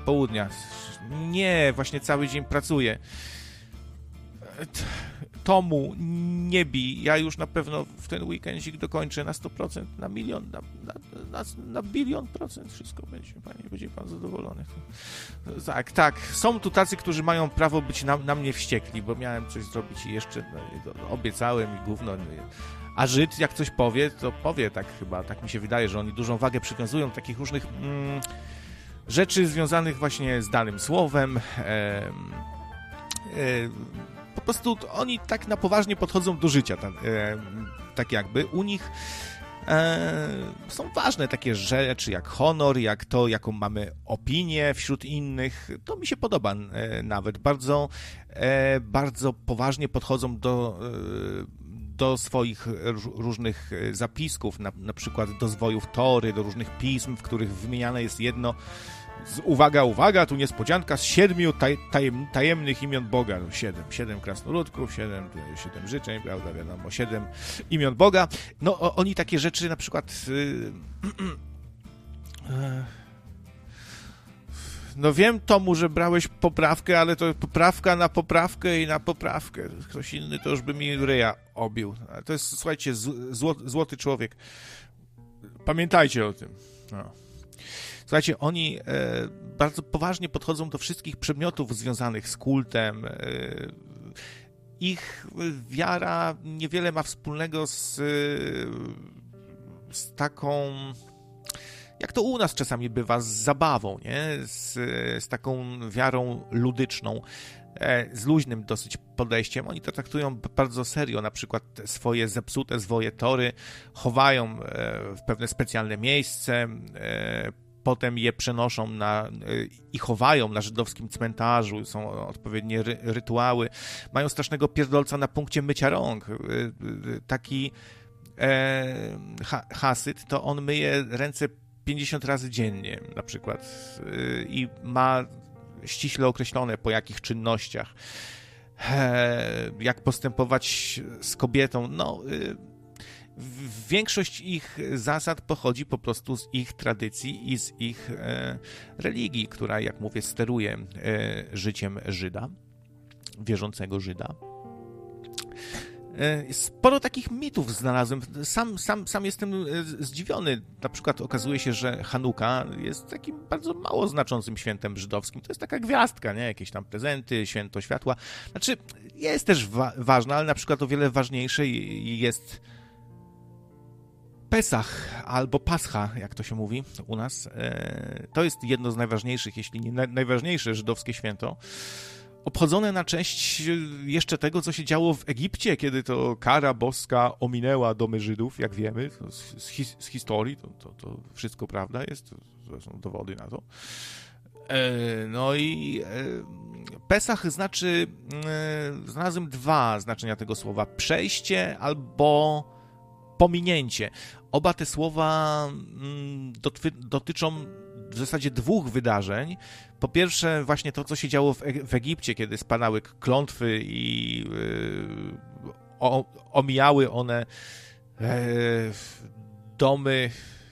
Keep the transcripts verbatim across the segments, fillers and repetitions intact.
południa. Nie, właśnie cały dzień pracuję. Tomu, nie bij. Ja już na pewno w ten weekendzik dokończę na sto procent, na milion, na, na, na, na bilion procent. Wszystko będzie, panie, będzie pan zadowolony. Tak, tak. Są tu tacy, którzy mają prawo być na, na mnie wściekli, bo miałem coś zrobić i jeszcze no, obiecałem i gówno. A Żyd, jak coś powie, to powie tak chyba, tak mi się wydaje, że oni dużą wagę przywiązują do takich różnych mm, rzeczy związanych właśnie z danym słowem. E, e, po prostu oni tak na poważnie podchodzą do życia, tak, e, tak jakby. U nich e, są ważne takie rzeczy jak honor, jak to, jaką mamy opinię wśród innych. To mi się podoba e, nawet. Bardzo, e, bardzo poważnie podchodzą do e, do swoich różnych zapisków, na, na przykład do zwojów Tory, do różnych pism, w których wymieniane jest jedno, z, uwaga, uwaga, tu niespodzianka, z siedmiu taj, tajem, tajemnych imion Boga, siedem, siedem krasnoludków, siedem, siedem życzeń, prawda, wiadomo, siedem imion Boga. No, o, oni takie rzeczy na przykład... Yy, yy, No wiem, Tomu, że brałeś poprawkę, ale to poprawka na poprawkę i na poprawkę. Ktoś inny to już by mi ryja obił. To jest, słuchajcie, zło, złoty człowiek. Pamiętajcie o tym. No. Słuchajcie, oni e, bardzo poważnie podchodzą do wszystkich przedmiotów związanych z kultem. E, ich wiara niewiele ma wspólnego z, z taką... jak to u nas czasami bywa, z zabawą, nie? Z, z taką wiarą ludyczną, z luźnym dosyć podejściem. Oni to traktują bardzo serio, na przykład swoje zepsute zwoje Tory chowają w pewne specjalne miejsce, potem je przenoszą na, i chowają na żydowskim cmentarzu, są odpowiednie ry, rytuały. Mają strasznego pierdolca na punkcie mycia rąk. Taki e, ha, Hasyd, to on myje ręce pięćdziesiąt razy dziennie na przykład i ma ściśle określone po jakich czynnościach, jak postępować z kobietą. No, większość ich zasad pochodzi po prostu z ich tradycji i z ich religii, która, jak mówię, steruje życiem Żyda, wierzącego Żyda. Sporo takich mitów znalazłem. Sam, sam, sam jestem zdziwiony. Na przykład okazuje się, że Hanuka jest takim bardzo mało znaczącym świętem żydowskim. To jest taka gwiazdka, nie? Jakieś tam prezenty, święto światła. Znaczy, jest też wa- ważna, ale na przykład o wiele ważniejsze jest Pesach albo Pascha, jak to się mówi u nas. To jest jedno z najważniejszych, jeśli nie najważniejsze żydowskie święto. Obchodzone na cześć jeszcze tego, co się działo w Egipcie, kiedy to kara boska ominęła domy Żydów, jak wiemy, z, his, z historii, to, to, to wszystko prawda jest, to są dowody na to. E, no i e, Pesach znaczy, e, znalazłem dwa znaczenia tego słowa, przejście albo pominięcie. Oba te słowa mm, doty, dotyczą w zasadzie dwóch wydarzeń. Po pierwsze właśnie to, co się działo w, e- w Egipcie, kiedy spadały klątwy i yy, o, omijały one yy, domy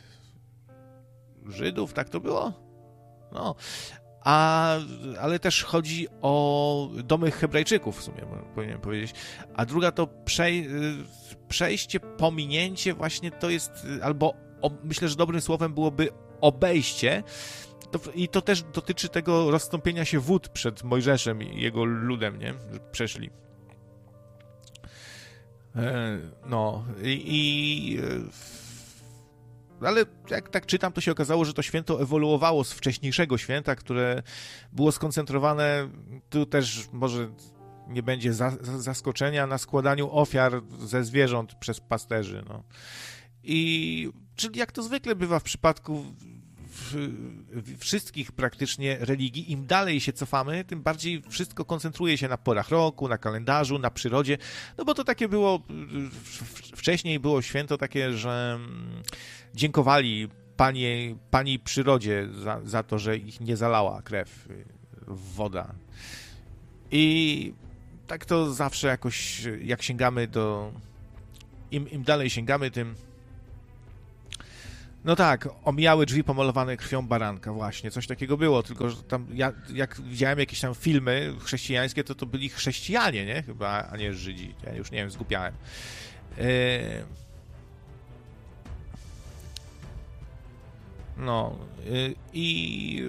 Żydów, tak to było? No. A, ale też chodzi o domy Hebrajczyków, w sumie powinienem powiedzieć. A druga to przej, przejście, pominięcie, właśnie to jest, albo o, myślę, że dobrym słowem byłoby obejście. To, I to też dotyczy tego rozstąpienia się wód przed Mojżeszem i jego ludem, nie? Że przeszli. E, no i, i ale jak tak czytam, to się okazało, że to święto ewoluowało z wcześniejszego święta, które było skoncentrowane, tu też może nie będzie za, za, zaskoczenia, na składaniu ofiar ze zwierząt przez pasterzy. No. I czyli jak to zwykle bywa w przypadku wszystkich praktycznie religii, im dalej się cofamy, tym bardziej wszystko koncentruje się na porach roku, na kalendarzu, na przyrodzie, no bo to takie było, wcześniej było święto takie, że dziękowali pani, pani przyrodzie za, za to, że ich nie zalała krew, woda. I tak to zawsze jakoś, jak sięgamy do, im, im dalej sięgamy, tym No tak, omijały drzwi pomalowane krwią baranka, właśnie, coś takiego było, tylko że tam, ja, jak widziałem jakieś tam filmy chrześcijańskie, to to byli chrześcijanie, nie? Chyba, a nie Żydzi, ja już nie wiem, zgubiałem. Yy... No, yy, i...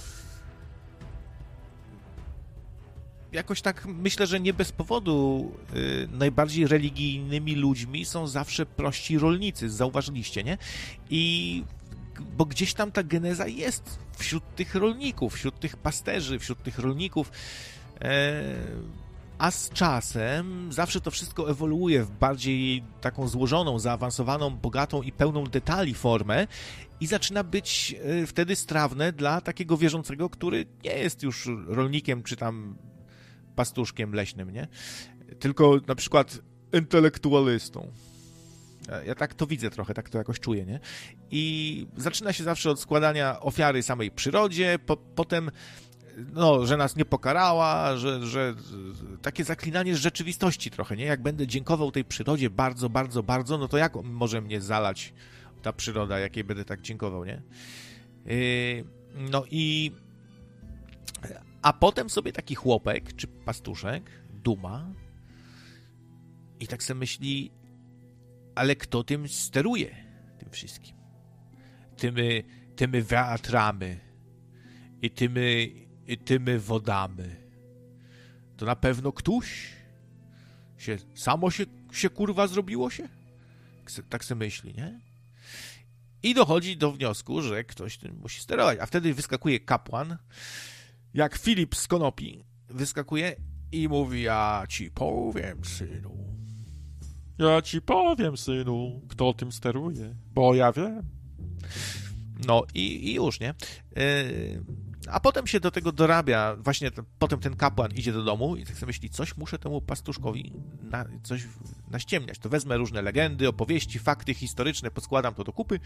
Jakoś tak myślę, że nie bez powodu yy, najbardziej religijnymi ludźmi są zawsze prości rolnicy, zauważyliście, nie? I bo gdzieś tam ta geneza jest wśród tych rolników, wśród tych pasterzy, wśród tych rolników, yy, a z czasem zawsze to wszystko ewoluuje w bardziej taką złożoną, zaawansowaną, bogatą i pełną detali formę i zaczyna być yy, wtedy strawne dla takiego wierzącego, który nie jest już rolnikiem czy tam pastuszkiem leśnym, nie? Tylko na przykład intelektualistą. Ja tak to widzę trochę, tak to jakoś czuję, nie? I zaczyna się zawsze od składania ofiary samej przyrodzie, po, potem, no, że nas nie pokarała, że, że takie zaklinanie z rzeczywistości trochę, nie? Jak będę dziękował tej przyrodzie bardzo, bardzo, bardzo, no to jak może mnie zalać ta przyroda, jakiej będę tak dziękował, nie? Yy, no i a potem sobie taki chłopek, czy pastuszek, duma i tak sobie myśli, ale kto tym steruje, tym wszystkim? Tymi, tymi wiatrami i tymi, i tymi wodami. To na pewno ktoś? Się, samo się, się kurwa zrobiło się? Tak sobie myśli, nie? I dochodzi do wniosku, że ktoś tym musi sterować. A wtedy wyskakuje kapłan, jak Filip z Konopi, wyskakuje i mówi, ja ci powiem, synu. Ja ci powiem, synu, kto tym steruje, bo ja wiem. No i, i już, nie? Yy, a potem się do tego dorabia, właśnie t- potem ten kapłan idzie do domu i tak sobie myśli, coś muszę temu pastuszkowi na, coś naściemniać. To wezmę różne legendy, opowieści, fakty historyczne, poskładam to do kupy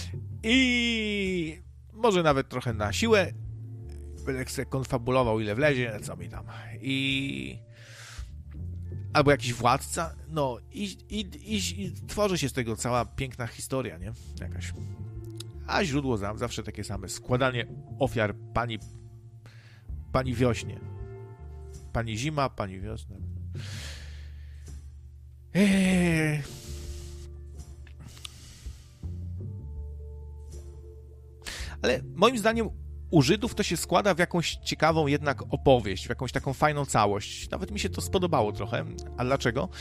i może nawet trochę na siłę będę sobie konfabulował, ile wlezie, co mi tam. I... Albo jakiś władca, no i, i, i, i tworzy się z tego cała piękna historia, nie? Jakaś. A źródło znam zawsze takie same. Składanie ofiar pani pani wiośnie. Pani zima, pani wiosna. Eee... Ale moim zdaniem u Żydów to się składa w jakąś ciekawą jednak opowieść, w jakąś taką fajną całość. Nawet mi się to spodobało trochę. A dlaczego?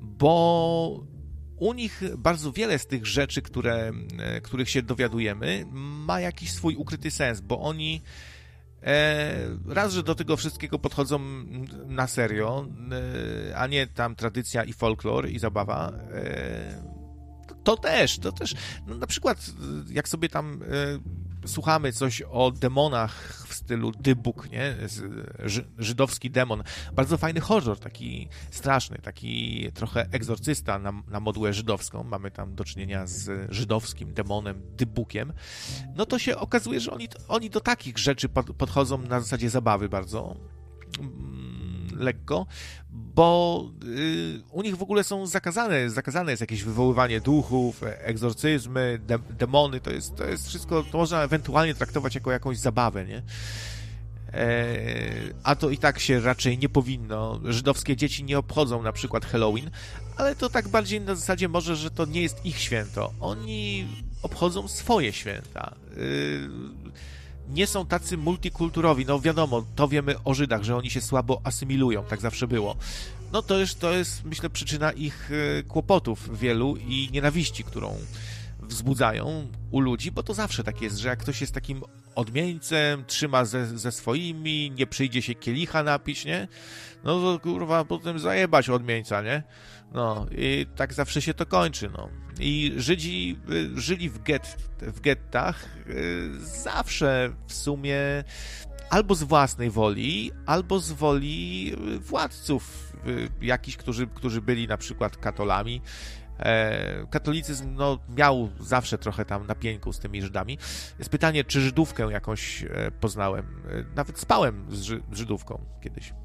Bo u nich bardzo wiele z tych rzeczy, które, których się dowiadujemy, ma jakiś swój ukryty sens, bo oni e, raz, że do tego wszystkiego podchodzą na serio, e, a nie tam tradycja i folklor i zabawa. E, to też, to też. No, na przykład jak sobie tam e, słuchamy coś o demonach w stylu Dybuk, nie? Ży, żydowski demon. Bardzo fajny horror, taki straszny, taki trochę egzorcysta na, na modułę żydowską. Mamy tam do czynienia z żydowskim demonem Dybukiem. No to się okazuje, że oni, oni do takich rzeczy pod, podchodzą na zasadzie zabawy bardzo lekko, bo y, u nich w ogóle są zakazane, zakazane jest jakieś wywoływanie duchów, egzorcyzmy, de, demony, to jest, to jest wszystko, to można ewentualnie traktować jako jakąś zabawę, nie? E, a to i tak się raczej nie powinno. Żydowskie dzieci nie obchodzą na przykład Halloween, ale to tak bardziej na zasadzie może, że to nie jest ich święto. Oni obchodzą swoje święta. Y, nie są tacy multikulturowi, no wiadomo, to wiemy o Żydach, że oni się słabo asymilują, tak zawsze było. No to jest, to jest myślę, przyczyna ich kłopotów wielu i nienawiści, którą wzbudzają u ludzi, bo to zawsze tak jest, że jak ktoś jest takim odmieńcem, trzyma ze, ze swoimi, nie przyjdzie się kielicha napić, nie? No to kurwa, potem zajebać odmieńca, nie? No i tak zawsze się to kończy, no. I Żydzi y, żyli w, get, w gettach y, zawsze w sumie albo z własnej woli, albo z woli władców y, jakichś, którzy, którzy byli na przykład katolami. E, katolicyzm no, miał zawsze trochę tam na pieńku z tymi Żydami. Jest pytanie, czy Żydówkę jakąś e, poznałem. E, nawet spałem z Ży, Żydówką kiedyś.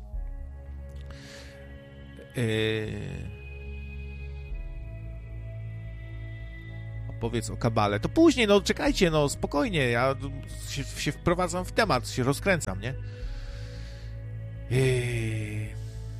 E, powiedz o kabale. To później, no czekajcie, no spokojnie, ja się, się wprowadzam w temat, się rozkręcam, nie? Eee...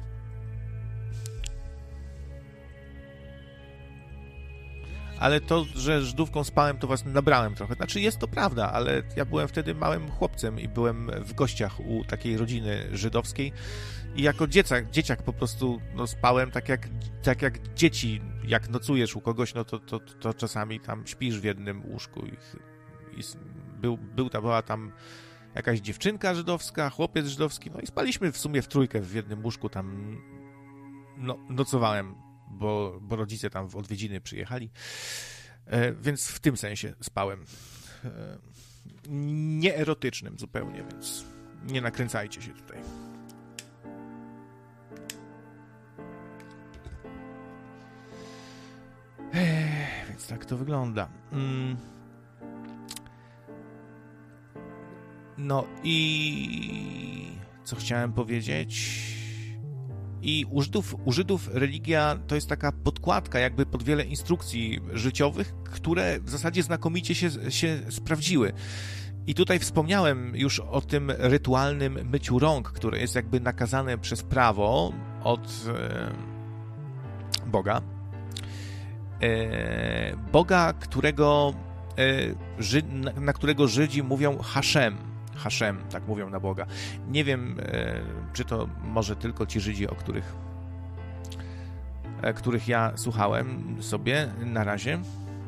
Ale to, że Żydówką spałem, to was nabrałem trochę. Znaczy, jest to prawda, ale ja byłem wtedy małym chłopcem i byłem w gościach u takiej rodziny żydowskiej i jako dzieciak, dzieciak po prostu no, spałem tak jak, tak jak dzieci. Jak nocujesz u kogoś, no to, to, to czasami tam śpisz w jednym łóżku i, i był, był ta, była tam jakaś dziewczynka żydowska, chłopiec żydowski, no i spaliśmy w sumie w trójkę w jednym łóżku, tam no, nocowałem, bo, bo rodzice tam w odwiedziny przyjechali, e, więc w tym sensie spałem. E, nieerotycznym zupełnie, więc nie nakręcajcie się tutaj. Ech, więc tak to wygląda. Mm. No i co chciałem powiedzieć? I u Żydów, u Żydów religia to jest taka podkładka jakby pod wiele instrukcji życiowych, które w zasadzie znakomicie się, się sprawdziły. I tutaj wspomniałem już o tym rytualnym myciu rąk, które jest jakby nakazane przez prawo od e, Boga. E, Boga, którego, e, Ży, na, na którego Żydzi mówią Haszem. Haszem, tak mówią na Boga. Nie wiem, e, czy to może tylko ci Żydzi, o których, e, których ja słuchałem sobie na razie.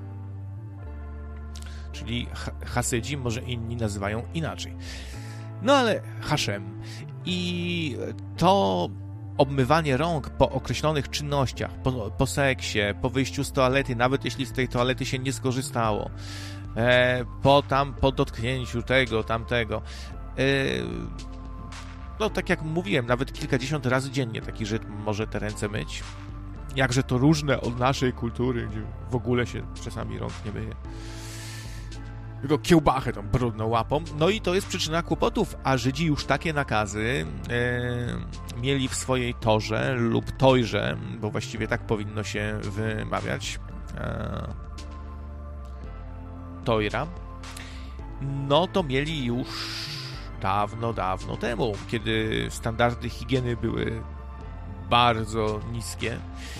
Czyli ha, Hasydzi, może inni nazywają inaczej. No ale Haszem. I to obmywanie rąk po określonych czynnościach, po, po seksie, po wyjściu z toalety, nawet jeśli z tej toalety się nie skorzystało, e, po tam, po dotknięciu tego, tamtego. E, no tak jak mówiłem, nawet kilkadziesiąt razy dziennie taki Żyd może te ręce myć. Jakże to różne od naszej kultury, gdzie w ogóle się czasami rąk nie myje. Tylko kiełbachę tą brudną łapą. No i to jest przyczyna kłopotów, a Żydzi już takie nakazy e, mieli w swojej torze lub tojrze, bo właściwie tak powinno się wymawiać. E, tojra. No to mieli już dawno, dawno temu, kiedy standardy higieny były bardzo niskie.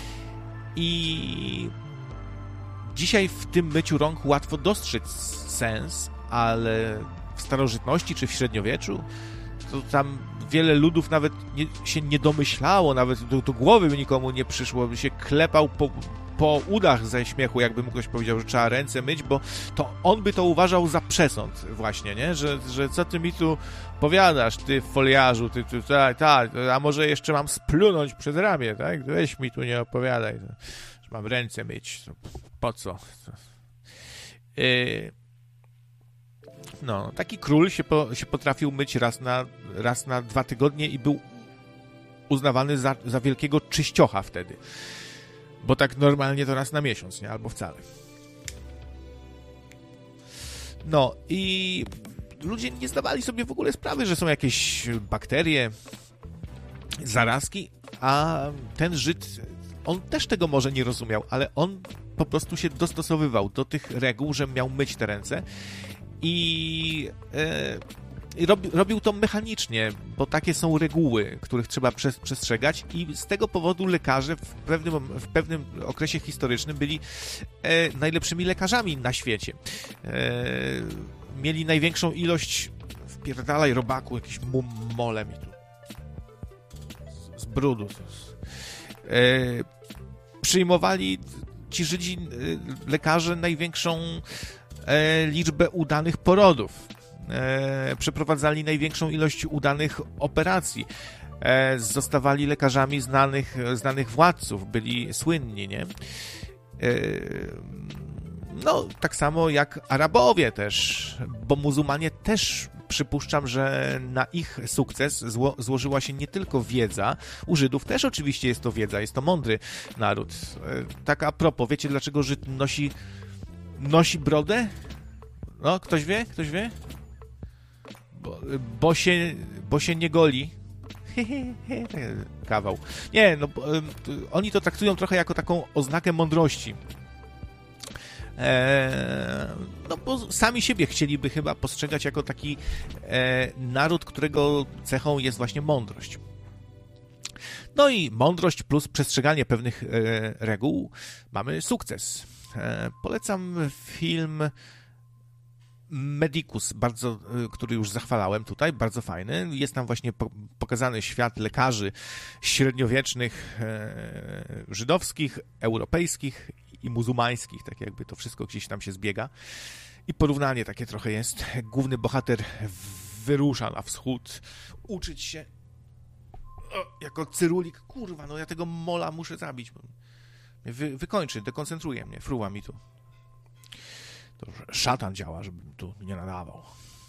I dzisiaj w tym myciu rąk łatwo dostrzec sens, ale w starożytności czy w średniowieczu to tam wiele ludów nawet nie, się nie domyślało, nawet do, do głowy by nikomu nie przyszło, by się klepał po, po udach ze śmiechu, jakby mu ktoś powiedział, że trzeba ręce myć, bo to on by to uważał za przesąd właśnie, nie? Że, że co ty mi tu powiadasz, ty foliarzu, ty tu, tak, tak, a może jeszcze mam splunąć przez ramię, tak? Weź mi tu nie opowiadaj, że mam ręce myć, po co? Yy... No, taki król się, po, się potrafił myć raz na, raz na dwa tygodnie i był uznawany za, za wielkiego czyściocha wtedy. Bo tak normalnie to raz na miesiąc, nie? Albo wcale. No i ludzie nie zdawali sobie w ogóle sprawy, że są jakieś bakterie, zarazki, a ten Żyd, on też tego może nie rozumiał, ale on po prostu się dostosowywał do tych reguł, że miał myć te ręce. I, e, i robi, robił to mechanicznie, bo takie są reguły, których trzeba przez, przestrzegać i z tego powodu lekarze w pewnym, w pewnym okresie historycznym byli e, najlepszymi lekarzami na świecie. E, mieli największą ilość, wpierdalaj robaku, jakiś mole mi tu z, z brudu. E, przyjmowali ci Żydzi e, lekarze największą liczbę udanych porodów. E, przeprowadzali największą ilość udanych operacji. E, zostawali lekarzami znanych, znanych władców. Byli słynni, nie? E, no, tak samo jak Arabowie też, bo muzułmanie też przypuszczam, że na ich sukces zło, złożyła się nie tylko wiedza. U Żydów też oczywiście jest to wiedza, jest to mądry naród. E, tak a propos, wiecie dlaczego Żyd nosi Nosi brodę? No, ktoś wie? Ktoś wie? Bo, bo, się, bo się nie goli. Kawał. Nie, no, bo, um, oni to traktują trochę jako taką oznakę mądrości. E, no bo sami siebie chcieliby chyba postrzegać jako taki e, naród, którego cechą jest właśnie mądrość. No i mądrość plus przestrzeganie pewnych e, reguł, mamy sukces. E, polecam film Medicus, bardzo, który już zachwalałem tutaj, bardzo fajny. Jest tam właśnie pokazany świat lekarzy średniowiecznych, e, żydowskich, europejskich i muzułmańskich, tak jakby to wszystko gdzieś tam się zbiega. I porównanie takie trochę jest. Główny bohater wyrusza na wschód, uczyć się o, jako cyrulik. Kurwa, no ja tego mola muszę zabić. Wy, wykończy, dekoncentruje mnie, fruwa mi tu. To szatan działa, żebym tu nie nadawał.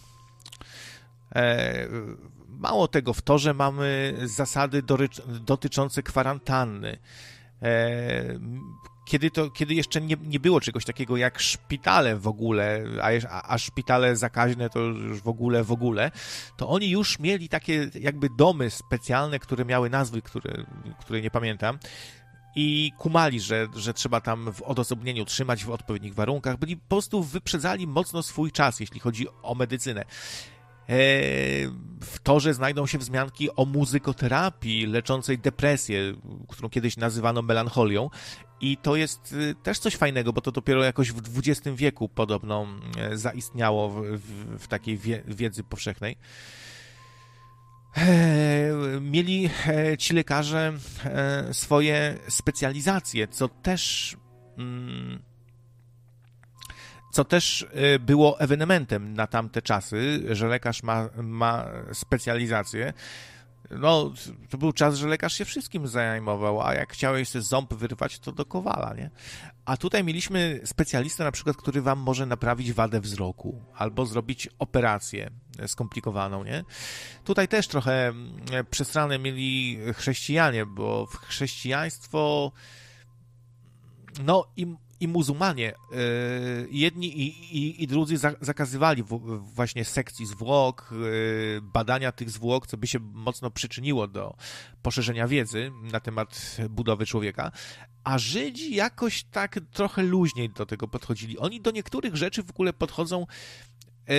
E, mało tego, w torze mamy zasady dory- dotyczące kwarantanny. E, kiedy, to, kiedy jeszcze nie, nie było czegoś takiego jak szpitale w ogóle, a, a szpitale zakaźne to już w ogóle, w ogóle, to oni już mieli takie jakby domy specjalne, które miały nazwy, które, które nie pamiętam. I kumali, że, że trzeba tam w odosobnieniu trzymać w odpowiednich warunkach. Byli po prostu wyprzedzali mocno swój czas, jeśli chodzi o medycynę. W torze znajdą się wzmianki o muzykoterapii leczącej depresję, którą kiedyś nazywano melancholią. I to jest też coś fajnego, bo to dopiero jakoś w dwudziestym wieku podobno zaistniało w, w, w takiej wie, wiedzy powszechnej. Mieli ci lekarze swoje specjalizacje, co też co też było ewenementem na tamte czasy, że lekarz ma, ma specjalizację. No, to był czas, że lekarz się wszystkim zajmował, a jak chciałeś sobie ząb wyrwać, to do kowala, nie? A tutaj mieliśmy specjalistę na przykład, który wam może naprawić wadę wzroku albo zrobić operację skomplikowaną, nie? Tutaj też trochę przesrane mieli chrześcijanie, bo w chrześcijaństwo no i i muzułmanie, yy, jedni i, i, i drudzy za, zakazywali w, właśnie sekcji zwłok, yy, badania tych zwłok, co by się mocno przyczyniło do poszerzenia wiedzy na temat budowy człowieka, a Żydzi jakoś tak trochę luźniej do tego podchodzili. Oni do niektórych rzeczy w ogóle podchodzą yy,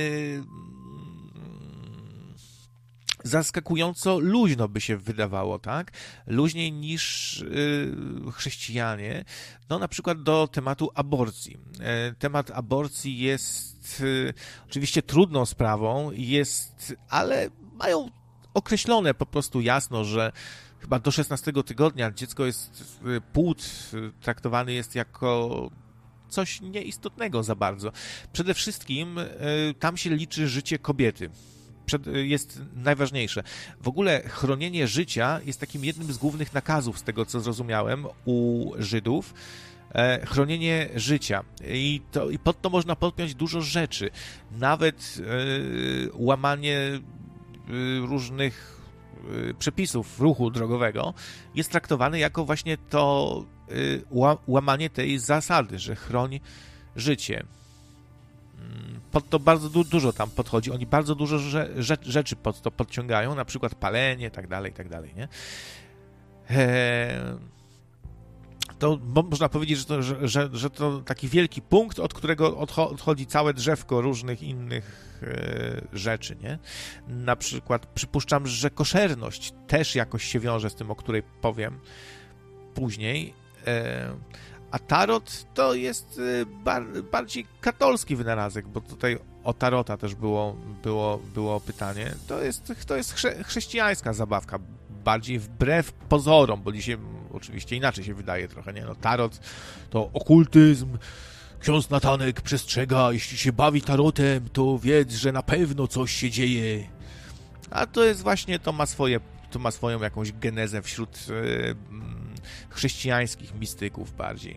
zaskakująco luźno by się wydawało, tak? Luźniej niż yy, chrześcijanie. No na przykład do tematu aborcji. Yy, temat aborcji jest yy, oczywiście trudną sprawą, jest, ale mają określone po prostu jasno, że chyba do szesnastego tygodnia dziecko jest, yy, płód yy, traktowany jest jako coś nieistotnego za bardzo. Przede wszystkim yy, tam się liczy życie kobiety. Jest najważniejsze. W ogóle chronienie życia jest takim jednym z głównych nakazów, z tego co zrozumiałem, u Żydów. E, chronienie życia. I, to, I pod to można podpiąć dużo rzeczy. Nawet e, łamanie e, różnych e, przepisów ruchu drogowego jest traktowane jako właśnie to e, ła, łamanie tej zasady, że chroń życie. Pod to bardzo du- dużo tam podchodzi. Oni bardzo dużo rze- rzeczy pod to podciągają, na przykład palenie, tak dalej, tak dalej, nie? Eee, to mo- można powiedzieć, że to, że, że, że to taki wielki punkt, od którego odcho- odchodzi całe drzewko różnych innych e, rzeczy, nie? Na przykład przypuszczam, że koszerność też jakoś się wiąże z tym, o której powiem później. E, A tarot to jest bar- bardziej katolski wynalazek, bo tutaj o tarota też było, było, było pytanie. To jest, to jest chrze- chrześcijańska zabawka, bardziej wbrew pozorom, bo dzisiaj oczywiście inaczej się wydaje trochę, nie? No tarot to okultyzm, ksiądz Natanek przestrzega, jeśli się bawi tarotem, to wiedz, że na pewno coś się dzieje. A to jest właśnie, to ma swoje, to ma swoją jakąś genezę wśród yy, chrześcijańskich mistyków bardziej.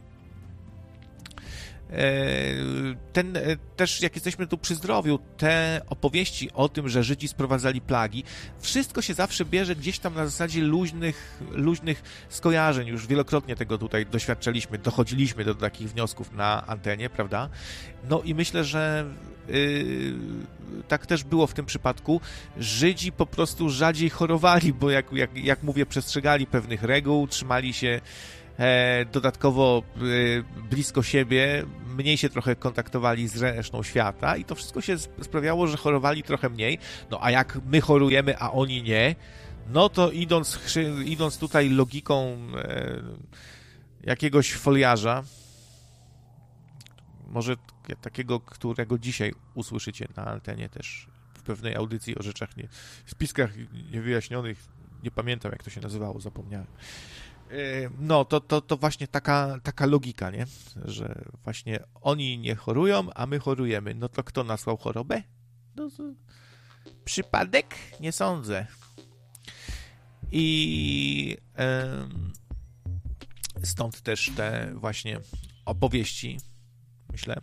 Ten, też jak jesteśmy tu przy zdrowiu, te opowieści o tym, że Żydzi sprowadzali plagi, wszystko się zawsze bierze gdzieś tam na zasadzie luźnych, luźnych skojarzeń. Już wielokrotnie tego tutaj doświadczaliśmy, dochodziliśmy do takich wniosków na antenie, prawda? No i myślę, że yy, tak też było w tym przypadku. Żydzi po prostu rzadziej chorowali, bo jak, jak, jak mówię, przestrzegali pewnych reguł, trzymali się e, dodatkowo e, blisko siebie, mniej się trochę kontaktowali z resztą świata i to wszystko się sprawiało, że chorowali trochę mniej. No a jak my chorujemy, a oni nie, no to idąc, idąc tutaj logiką e, jakiegoś foliarza, może takiego, którego dzisiaj usłyszycie na antenie też w pewnej audycji o rzeczach, nie, spiskach niewyjaśnionych, nie pamiętam jak to się nazywało, zapomniałem. No, to, to, to właśnie taka, taka logika, nie? Że właśnie oni nie chorują, a my chorujemy. No to kto nasłał chorobę? No, to przypadek? Nie sądzę. I em, stąd też te właśnie opowieści, myślę.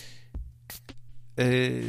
Yy,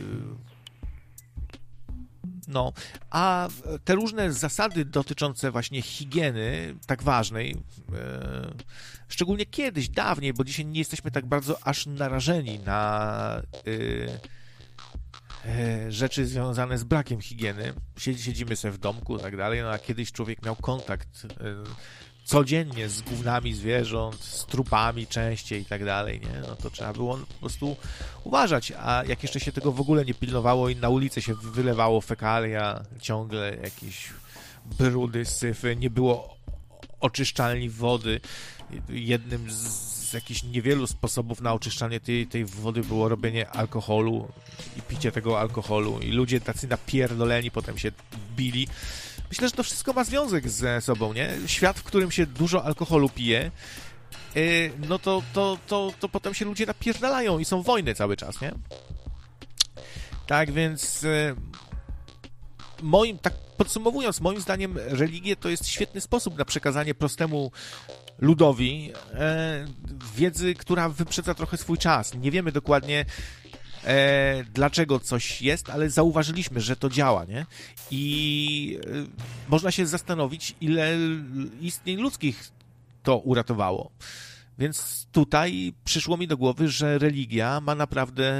no, a te różne zasady dotyczące właśnie higieny, tak ważnej, yy, szczególnie kiedyś, dawniej, bo dzisiaj nie jesteśmy tak bardzo aż narażeni na yy, yy, rzeczy związane z brakiem higieny. Siedzimy sobie w domku i tak dalej, no a kiedyś człowiek miał kontakt yy, codziennie z gównami zwierząt, z trupami częściej i tak dalej, nie? No to trzeba było po prostu uważać, a jak jeszcze się tego w ogóle nie pilnowało i na ulicy się wylewało fekalia, ciągle jakieś brudy, syfy, nie było oczyszczalni wody. Jednym z, z jakichś niewielu sposobów na oczyszczanie tej, tej wody było robienie alkoholu i picie tego alkoholu i ludzie tacy napierdoleni potem się bili. Myślę, że to wszystko ma związek ze sobą, nie? Świat, w którym się dużo alkoholu pije, yy, no to, to, to, to potem się ludzie napierdalają i są wojny cały czas, nie? Tak więc yy, moim, tak podsumowując, moim zdaniem religia to jest świetny sposób na przekazanie prostemu ludowi yy, wiedzy, która wyprzedza trochę swój czas. Nie wiemy dokładnie E, dlaczego coś jest, ale zauważyliśmy, że to działa, nie? I e, można się zastanowić, ile istnień ludzkich to uratowało. Więc tutaj przyszło mi do głowy, że religia ma naprawdę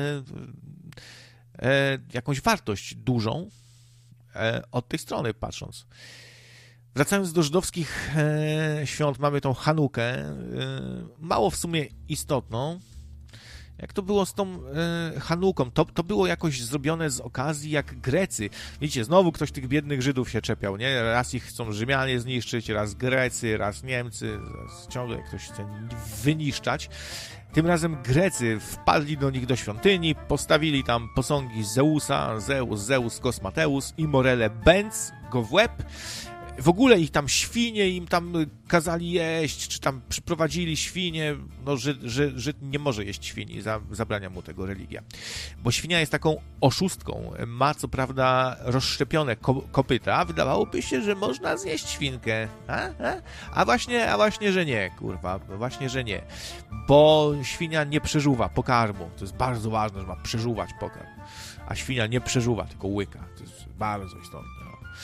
e, jakąś wartość dużą e, od tej strony patrząc. Wracając do żydowskich e, świąt, mamy tą Chanukę, e, mało w sumie istotną. Jak to było z tą e, Chanuką? To, to było jakoś zrobione z okazji, jak Grecy. Widzicie, znowu ktoś tych biednych Żydów się czepiał, nie? Raz ich chcą Rzymianie zniszczyć, raz Grecy, raz Niemcy, raz ciągle ktoś chce wyniszczać. Tym razem Grecy wpadli do nich do świątyni, postawili tam posągi Zeusa, Zeus, Zeus, Kosmateus i Morele bęc go w łeb. W ogóle ich tam świnie im tam kazali jeść, czy tam przyprowadzili świnie. No, Żyd, Żyd, Żyd nie może jeść świni, za, zabrania mu tego religia. Bo świnia jest taką oszustką. Ma co prawda rozszczepione ko, kopyta. Wydawałoby się, że można zjeść świnkę. A, a? a właśnie, a właśnie, że nie, kurwa. Właśnie, że nie. Bo świnia nie przeżuwa pokarmu. To jest bardzo ważne, że ma przeżuwać pokarm. A świnia nie przeżuwa, tylko łyka. To jest bardzo istotne.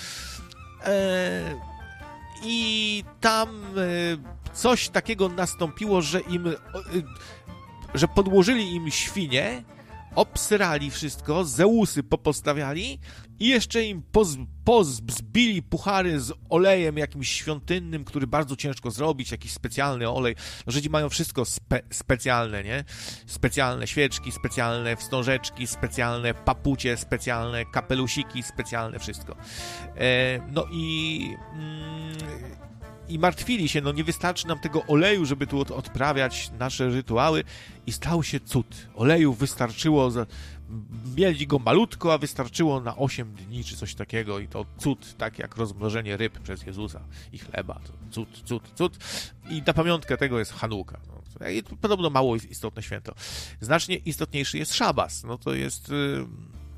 I tam coś takiego nastąpiło, że im, że podłożyli im świnie, obsrali wszystko, Zeusy popostawiali i jeszcze im poz, pozbili puchary z olejem jakimś świątynnym, który bardzo ciężko zrobić, jakiś specjalny olej. No, Żydzi mają wszystko spe, specjalne, nie? Specjalne świeczki, specjalne wstążeczki, specjalne papucie, specjalne kapelusiki, specjalne wszystko. E, no i... Mm, I martwili się, no nie wystarczy nam tego oleju, żeby tu odprawiać nasze rytuały. I stał się cud. Oleju wystarczyło, za... mieli go malutko, a wystarczyło na osiem dni, czy coś takiego. I to cud, tak jak rozmnożenie ryb przez Jezusa i chleba. To cud, cud, cud. I na pamiątkę tego jest Chanuka. No. I podobno mało istotne święto. Znacznie istotniejszy jest Szabas. No to jest... Yy...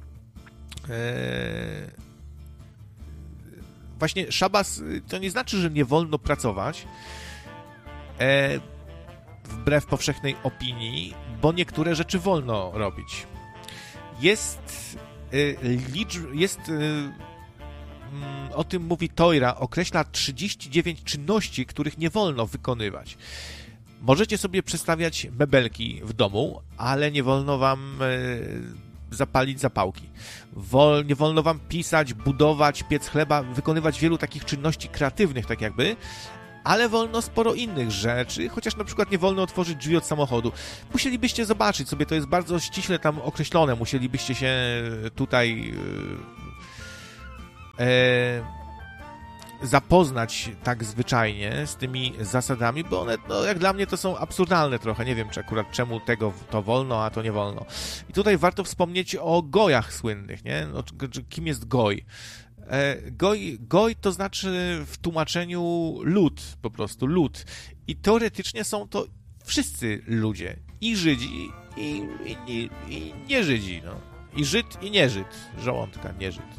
Yy... Właśnie szabas to nie znaczy, że nie wolno pracować, e, wbrew powszechnej opinii, bo niektóre rzeczy wolno robić. Jest, e, licz, jest e, mm, o tym mówi Tojra, określa trzydzieści dziewięć czynności, których nie wolno wykonywać. Możecie sobie przestawiać mebelki w domu, ale nie wolno wam... E, zapalić zapałki. Wol, nie wolno wam pisać, budować, piec chleba, wykonywać wielu takich czynności kreatywnych, tak jakby, ale wolno sporo innych rzeczy, chociaż na przykład nie wolno otworzyć drzwi od samochodu. Musielibyście zobaczyć sobie, to jest bardzo ściśle tam określone, musielibyście się tutaj e, zapoznać tak zwyczajnie z tymi zasadami, bo one, no jak dla mnie to są absurdalne trochę, nie wiem czy akurat czemu tego to wolno, a to nie wolno. I tutaj warto wspomnieć o gojach słynnych, nie? No, kim jest goj? Goj, goj to znaczy w tłumaczeniu lud, po prostu lud. I teoretycznie są to wszyscy ludzie. I Żydzi, i, i, i, i nie Żydzi. No. I Żyd, i nie Żyd. Żołądka, nie Żyd.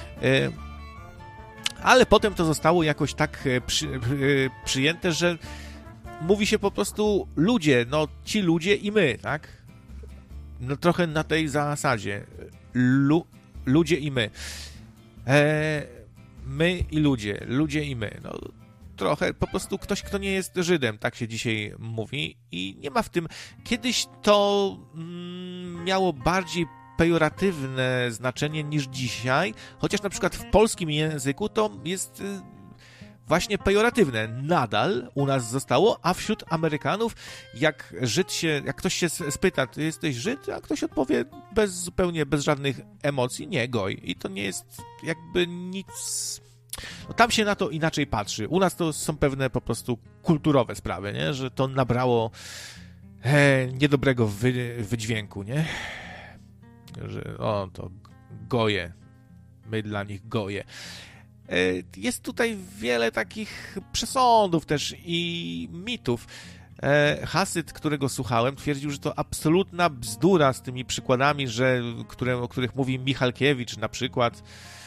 Ale potem to zostało jakoś tak przy, przyjęte, że mówi się po prostu ludzie, no ci ludzie i my, tak? No trochę na tej zasadzie. Lu, ludzie i my. E, my i ludzie, ludzie i my. No, trochę po prostu ktoś, kto nie jest Żydem, tak się dzisiaj mówi i nie ma w tym... Kiedyś to mm, miało bardziej pejoratywne znaczenie niż dzisiaj, chociaż na przykład w polskim języku to jest y, właśnie pejoratywne. Nadal u nas zostało, a wśród Amerykanów, jak Żyd się, jak ktoś się spyta, ty jesteś Żyd, a ktoś odpowie bez, zupełnie bez żadnych emocji, nie, goj. I to nie jest jakby nic... No, tam się na to inaczej patrzy. U nas to są pewne po prostu kulturowe sprawy, nie? Że to nabrało e, niedobrego wy, wydźwięku, nie? Że o, to goje. My dla nich goje. Jest tutaj wiele takich przesądów też i mitów. Hasyt, którego słuchałem, twierdził, że to absolutna bzdura z tymi przykładami, że, które, o których mówi Michalkiewicz na przykład.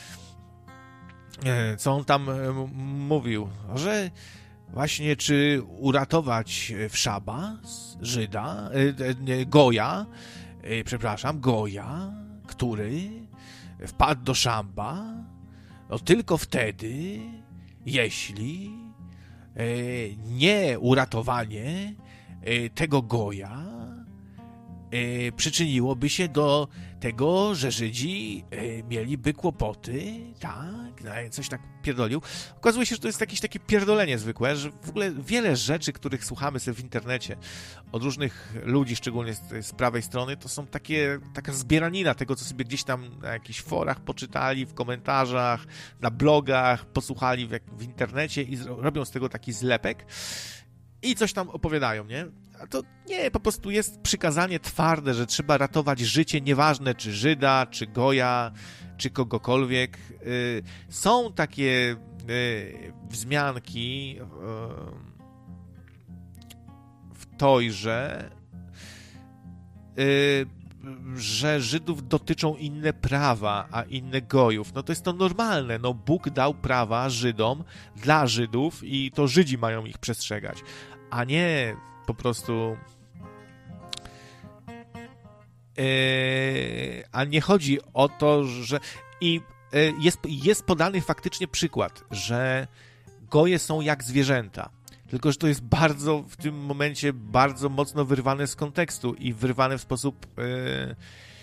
Co on tam mówił? Że właśnie czy uratować wszaba, Żyda, Goja, przepraszam, Goja, który wpadł do szamba, no tylko wtedy, jeśli e, nie uratowanie e, tego Goja e, przyczyniłoby się do tego, że Żydzi e, mieliby kłopoty, tak, no, coś tak pierdolił. Okazuje się, że to jest jakieś takie pierdolenie zwykłe, że w ogóle wiele rzeczy, których słuchamy sobie w internecie od różnych ludzi, szczególnie z, z prawej strony, to są takie, taka zbieranina tego, co sobie gdzieś tam na jakichś forach poczytali, w komentarzach, na blogach, posłuchali w, w internecie i z, robią z tego taki zlepek i coś tam opowiadają, nie? A to nie, po prostu jest przykazanie twarde, że trzeba ratować życie, nieważne czy Żyda, czy Goja, czy kogokolwiek. Yy, są takie yy, wzmianki yy, w Tojrze, yy, że Żydów dotyczą inne prawa, a inne Gojów. No to jest to normalne. No Bóg dał prawa Żydom dla Żydów i to Żydzi mają ich przestrzegać, a nie po prostu yy, a nie chodzi o to, że i yy, jest, jest podany faktycznie przykład, że Goje są jak zwierzęta. Tylko że to jest bardzo, w tym momencie bardzo mocno wyrwane z kontekstu i wyrwane w sposób yy,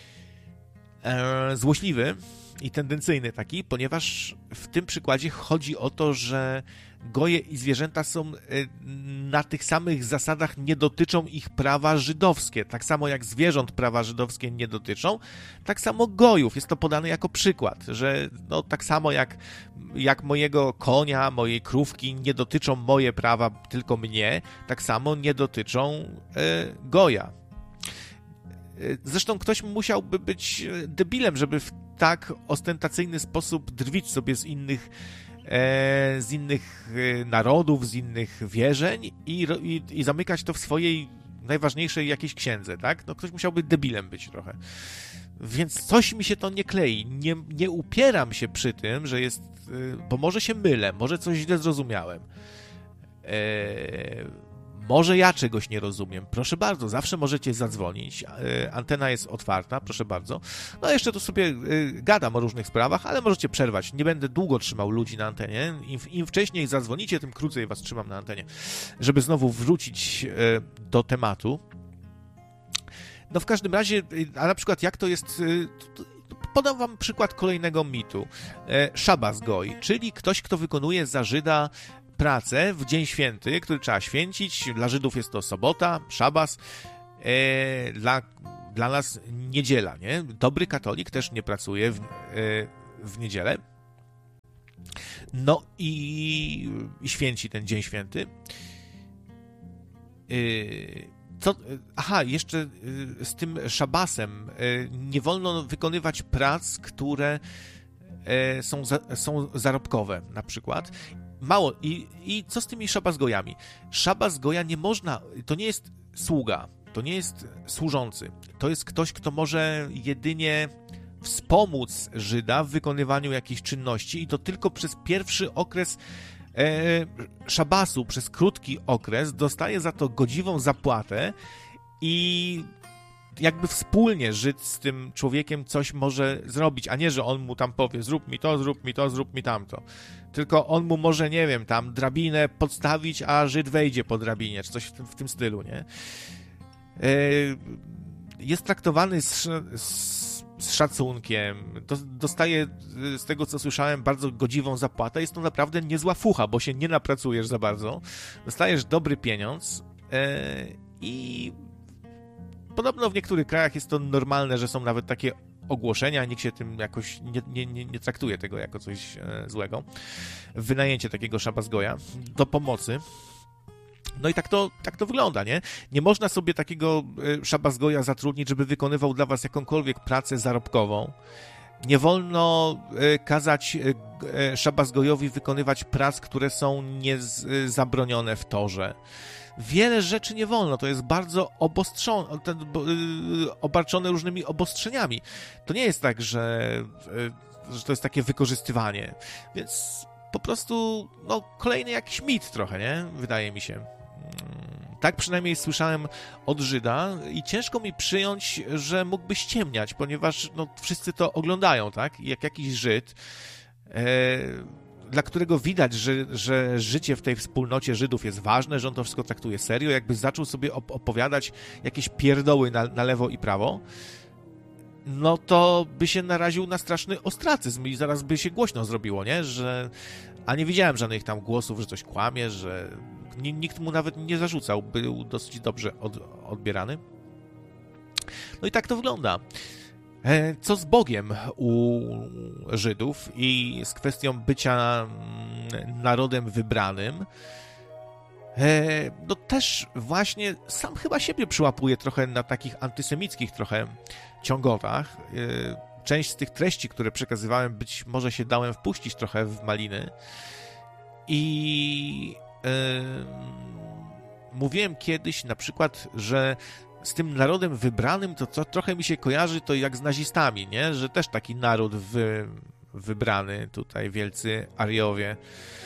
yy, złośliwy i tendencyjny taki, ponieważ w tym przykładzie chodzi o to, że Goje i zwierzęta są na tych samych zasadach, nie dotyczą ich prawa żydowskie. Tak samo jak zwierząt prawa żydowskie nie dotyczą, tak samo Gojów. Jest to podane jako przykład, że no, tak samo jak, jak mojego konia, mojej krówki nie dotyczą moje prawa, tylko mnie, tak samo nie dotyczą e, Goja. Zresztą ktoś musiałby być debilem, żeby w tak ostentacyjny sposób drwić sobie z innych z innych narodów, z innych wierzeń i, i, i zamykać to w swojej najważniejszej jakiejś księdze, tak? No ktoś musiałby debilem być trochę. Więc coś mi się to nie klei. Nie, nie upieram się przy tym, że jest... Bo może się mylę, może coś źle zrozumiałem. Eee, może ja czegoś nie rozumiem. Proszę bardzo, zawsze możecie zadzwonić. Eee, antena jest otwarta, proszę bardzo. No jeszcze tu sobie eee, gadam o różnych sprawach, ale możecie przerwać. Nie będę długo trzymał ludzi na antenie. Im, im wcześniej zadzwonicie, tym krócej was trzymam na antenie. Żeby znowu wrócić eee, do tematu. No w każdym razie, a na przykład jak to jest... Podam wam przykład kolejnego mitu. Szabas Goj, czyli ktoś, kto wykonuje za Żyda pracę w dzień święty, który trzeba święcić. Dla Żydów jest to sobota, szabas, e, dla, dla nas niedziela, nie? Dobry katolik też nie pracuje w, e, w niedzielę. No i, i święci ten dzień święty. E, co, aha, jeszcze e, z tym szabasem e, nie wolno wykonywać prac, które e, są, za, są zarobkowe, na przykład. Mało. I, I co z tymi szabazgojami? Szabazgoja nie można, to nie jest sługa, to nie jest służący. To jest ktoś, kto może jedynie wspomóc Żyda w wykonywaniu jakichś czynności i to tylko przez pierwszy okres e, szabasu, przez krótki okres dostaje za to godziwą zapłatę i jakby wspólnie Żyd z tym człowiekiem coś może zrobić, a nie, że on mu tam powie zrób mi to, zrób mi to, zrób mi tamto. Tylko on mu może, nie wiem, tam drabinę podstawić, a Żyd wejdzie po drabinie, czy coś w tym, w tym stylu, nie? Jest traktowany z, z, z szacunkiem, dostaje, z tego co słyszałem, bardzo godziwą zapłatę. Jest to naprawdę niezła fucha, bo się nie napracujesz za bardzo. Dostajesz dobry pieniądz i podobno w niektórych krajach jest to normalne, że są nawet takie ogłoszenia, nikt się tym jakoś nie, nie, nie, nie traktuje tego jako coś e, złego. Wynajęcie takiego szabazgoja do pomocy. No i tak to, tak to wygląda, nie? Nie można sobie takiego e, szabazgoja zatrudnić, żeby wykonywał dla was jakąkolwiek pracę zarobkową. Nie wolno e, kazać e, szabazgojowi wykonywać prac, które są niezabronione w torze. Wiele rzeczy nie wolno, to jest bardzo obostrzone, obarczone różnymi obostrzeniami. To nie jest tak, że, że to jest takie wykorzystywanie. Więc po prostu, no, kolejny jakiś mit trochę, nie? Wydaje mi się. Tak przynajmniej słyszałem od Żyda i ciężko mi przyjąć, że mógłby ściemniać, ponieważ no, wszyscy to oglądają, tak? I jak jakiś Żyd... E, dla którego widać, że, że życie w tej wspólnocie Żydów jest ważne, że on to wszystko traktuje serio, jakby zaczął sobie op- opowiadać jakieś pierdoły na, na lewo i prawo, no to by się naraził na straszny ostracyzm i zaraz by się głośno zrobiło, nie? Że... A nie widziałem żadnych tam głosów, że coś kłamie, że nikt mu nawet nie zarzucał, był dosyć dobrze od, odbierany. No i tak to wygląda. Co z Bogiem u Żydów i z kwestią bycia narodem wybranym? No też właśnie sam chyba siebie przyłapuję trochę na takich antysemickich trochę ciągotach. Część z tych treści, które przekazywałem, być może się dałem wpuścić trochę w maliny. I yy, mówiłem kiedyś na przykład, że z tym narodem wybranym, to co trochę mi się kojarzy, to jak z nazistami, nie? Że też taki naród wy, wybrany, tutaj wielcy Ariowie,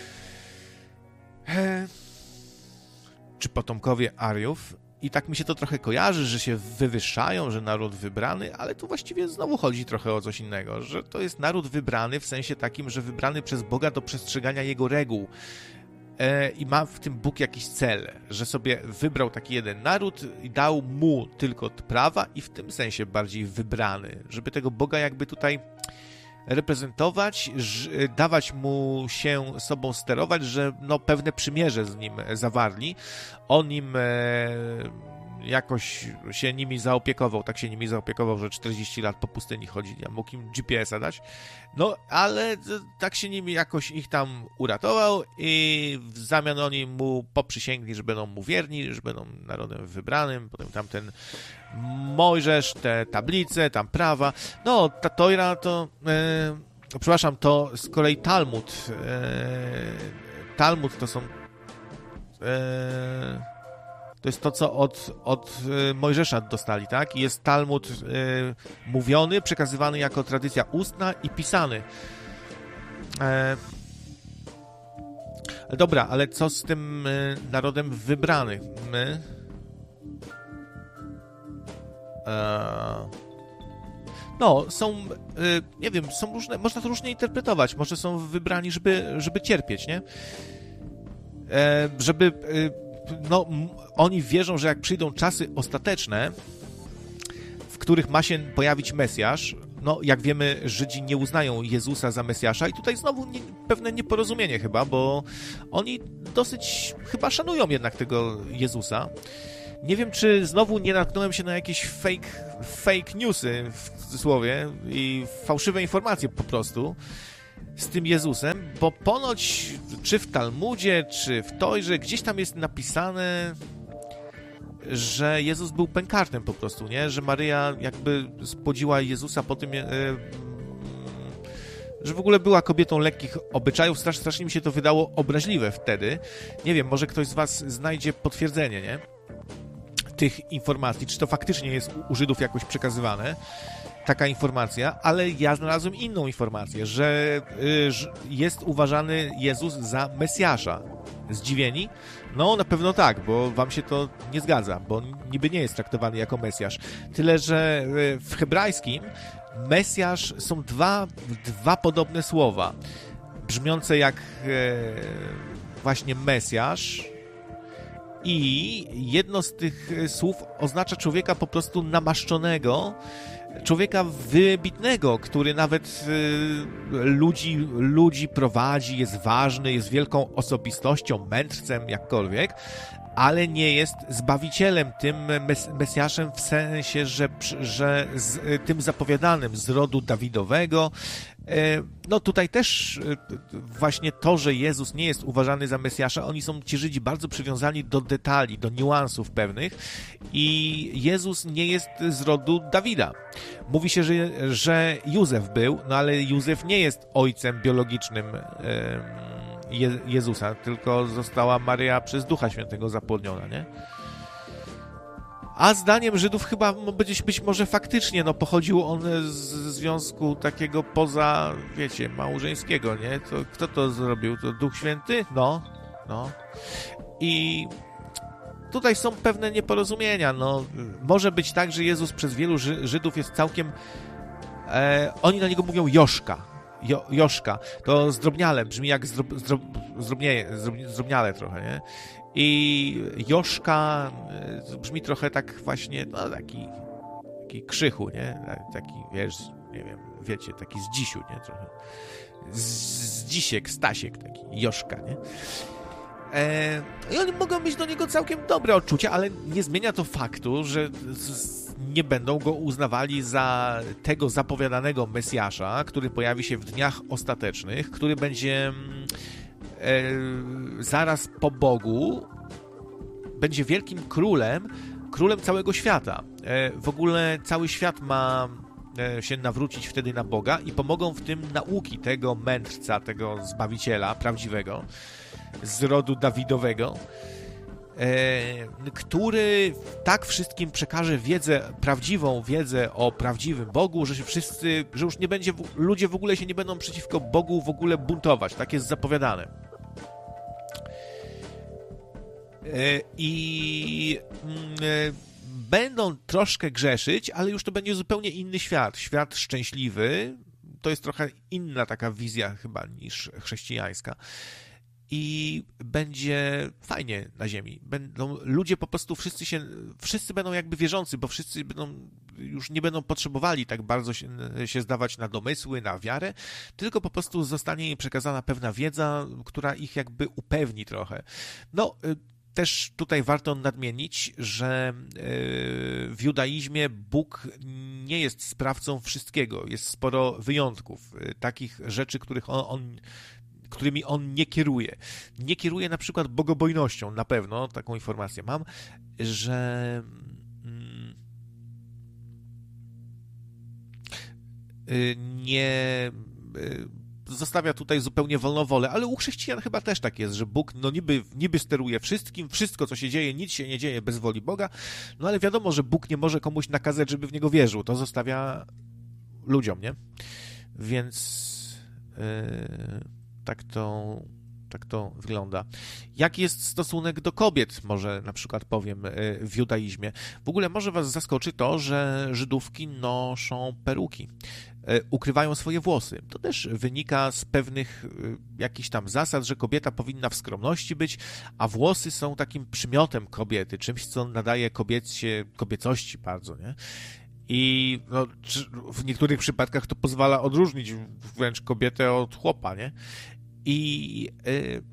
e, czy potomkowie Ariów. I tak mi się to trochę kojarzy, że się wywyższają, że naród wybrany, ale tu właściwie znowu chodzi trochę o coś innego, że to jest naród wybrany w sensie takim, że wybrany przez Boga do przestrzegania Jego reguł. I ma w tym Bóg jakiś cel, że sobie wybrał taki jeden naród i dał mu tylko prawa i w tym sensie bardziej wybrany, żeby tego Boga jakby tutaj reprezentować, dawać mu się sobą sterować, że no pewne przymierze z nim zawarli. On im jakoś się nimi zaopiekował, tak się nimi zaopiekował, że czterdzieści lat po pustyni chodzi, ja mógł im G P S a dać, no ale tak się nimi jakoś ich tam uratował i w zamian oni mu poprzysięgli, że będą mu wierni, że będą narodem wybranym, potem tamten Mojżesz, te tablice, tam prawa, no ta Tojra to, e, przepraszam, to z kolei Talmud, e, Talmud to są e, to jest to, co od, od Mojżesza dostali, tak? I jest Talmud y, mówiony, przekazywany jako tradycja ustna i pisany. E... Dobra, ale co z tym y, narodem wybranym? My... E... No, są, y, nie wiem, są różne, można to różnie interpretować. Może są wybrani, żeby, żeby cierpieć, nie? E, żeby... Y, no, oni wierzą, że jak przyjdą czasy ostateczne, w których ma się pojawić Mesjasz, no, jak wiemy, Żydzi nie uznają Jezusa za Mesjasza i tutaj znowu nie, pewne nieporozumienie chyba, bo oni dosyć chyba szanują jednak tego Jezusa. Nie wiem, czy znowu nie natknąłem się na jakieś fake, fake newsy w cudzysłowie i fałszywe informacje po prostu z tym Jezusem, bo ponoć czy w Talmudzie, czy w Tojrze gdzieś tam jest napisane, że Jezus był pękarzem po prostu, nie? Że Maryja jakby spłodziła Jezusa po tym, e, że w ogóle była kobietą lekkich obyczajów. Strasz, strasznie mi się to wydało obraźliwe wtedy. Nie wiem, może ktoś z was znajdzie potwierdzenie, nie? Tych informacji, czy to faktycznie jest u Żydów jakoś przekazywane, taka informacja, ale ja znalazłem inną informację, że y, jest uważany Jezus za Mesjasza. Zdziwieni? No, na pewno tak, bo wam się to nie zgadza, bo niby nie jest traktowany jako Mesjasz. Tyle, że y, w hebrajskim Mesjasz są dwa, dwa podobne słowa, brzmiące jak y, właśnie Mesjasz, i jedno z tych słów oznacza człowieka po prostu namaszczonego, człowieka wybitnego, który nawet y, ludzi, ludzi prowadzi, jest ważny, jest wielką osobistością, mędrcem, jakkolwiek, ale nie jest zbawicielem, tym mes, Mesjaszem w sensie, że, że z, tym zapowiadanym z rodu Dawidowego. No tutaj też właśnie to, że Jezus nie jest uważany za Mesjasza, oni są, ci Żydzi, bardzo przywiązani do detali, do niuansów pewnych i Jezus nie jest z rodu Dawida. Mówi się, że, że Józef był, no ale Józef nie jest ojcem biologicznym Je, Jezusa, tylko została Maryja przez Ducha Świętego zapłodniona, nie? A zdaniem Żydów chyba być, być może faktycznie no, pochodził on z związku takiego poza, wiecie, małżeńskiego, nie? To kto to zrobił? To Duch Święty? No, no. I tutaj są pewne nieporozumienia, no. Może być tak, że Jezus przez wielu Ży- Żydów jest całkiem... E, oni na niego mówią Joszka. Jo, Joszka. To zdrobniale, brzmi jak zdrob, zdrob, zdrobnieje, zdrob, zdrobniale trochę, nie? I Joszka brzmi trochę tak właśnie, no taki, taki krzychu, nie? Taki, wiesz, nie wiem, wiecie, taki z dzisiu, nie? Trochę. Z, z dzisiek, Stasiek, taki Joszka, nie? E, I oni mogą mieć do niego całkiem dobre odczucia, ale nie zmienia to faktu, że z, nie będą go uznawali za tego zapowiadanego Mesjasza, który pojawi się w dniach ostatecznych, który będzie... E, zaraz po Bogu będzie wielkim królem, królem całego świata. E, w ogóle cały świat ma e, się nawrócić wtedy na Boga i pomogą w tym nauki tego mędrca, tego Zbawiciela prawdziwego z rodu Dawidowego, e, który tak wszystkim przekaże wiedzę, prawdziwą wiedzę o prawdziwym Bogu, że się wszyscy, że już nie będzie, ludzie w ogóle się nie będą przeciwko Bogu w ogóle buntować. Tak jest zapowiadane. I będą troszkę grzeszyć, ale już to będzie zupełnie inny świat. Świat szczęśliwy. To jest trochę inna taka wizja chyba niż chrześcijańska. I będzie fajnie na ziemi. Będą ludzie po prostu, wszyscy się, wszyscy będą jakby wierzący, bo wszyscy będą, już nie będą potrzebowali tak bardzo się, się zdawać na domysły, na wiarę, tylko po prostu zostanie im przekazana pewna wiedza, która ich jakby upewni trochę. No, też tutaj warto nadmienić, że w judaizmie Bóg nie jest sprawcą wszystkiego. Jest sporo wyjątków, takich rzeczy, których on, on którymi on nie kieruje. Nie kieruje na przykład bogobojnością, na pewno, taką informację mam, że nie zostawia tutaj zupełnie wolną wolę, ale u chrześcijan chyba też tak jest, że Bóg no niby, niby steruje wszystkim, wszystko co się dzieje, nic się nie dzieje bez woli Boga, no ale wiadomo, że Bóg nie może komuś nakazać, żeby w Niego wierzył, to zostawia ludziom, nie? Więc yy, tak to, tak to wygląda. Jaki jest stosunek do kobiet, może na przykład powiem, w judaizmie? W ogóle może was zaskoczy to, że Żydówki noszą peruki. Ukrywają swoje włosy. To też wynika z pewnych jakichś tam zasad, że kobieta powinna w skromności być, a włosy są takim przymiotem kobiety, czymś, co nadaje kobiecie, kobiecości bardzo, nie? I no, w niektórych przypadkach to pozwala odróżnić wręcz kobietę od chłopa, nie? I, yy,